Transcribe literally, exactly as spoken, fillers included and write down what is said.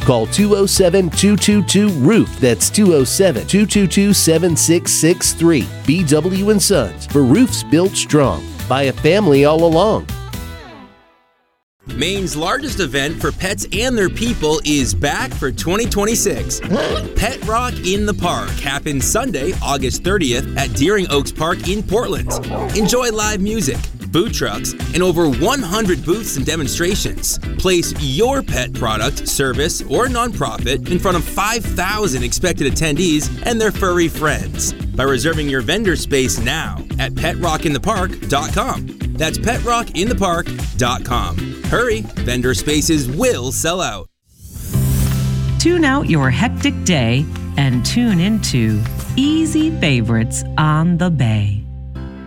Call two oh seven, two two two, roof. That's two oh seven, two two two, seven six six three. B W and Sons, for roofs built strong by a family all along. Maine's largest event for pets and their people is back for twenty twenty-six. Pet Rock in the Park happens Sunday, August thirtieth at Deering Oaks Park in Portland. Enjoy live music, food trucks, and over one hundred booths and demonstrations. Place your pet product, service, or nonprofit in front of five thousand expected attendees and their furry friends by reserving your vendor space now at pet rock in the park dot com. That's pet rock in the park dot com. Hurry, vendor spaces will sell out. Tune out your hectic day and tune into Easy Favorites on the Bay.